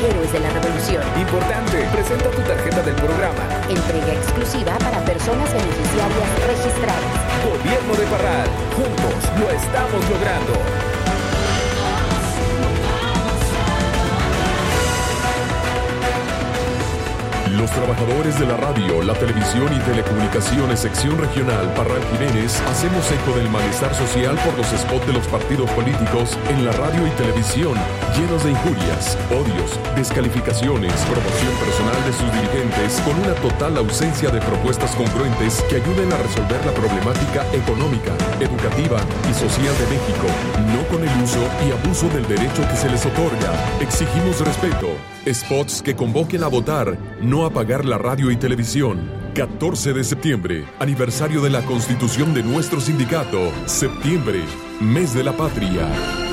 Héroes de la Revolución. Importante, presenta tu tarjeta del programa. Entrega exclusiva para personas beneficiarias registradas. Gobierno de Parral, juntos lo estamos logrando. Los trabajadores de la radio, la televisión y telecomunicaciones sección regional Parral Jiménez hacemos eco del malestar social por los spots de los partidos políticos en la radio y televisión, llenos de injurias, odios, descalificaciones, promoción personal de sus dirigentes, con una total ausencia de propuestas congruentes que ayuden a resolver la problemática económica, educativa y social de México, no con el uso y abuso del derecho que se les otorga. Exigimos respeto, spots que convoquen a votar, no apagar la radio y televisión. 14 de septiembre, aniversario de la constitución de nuestro sindicato. Septiembre, mes de la patria.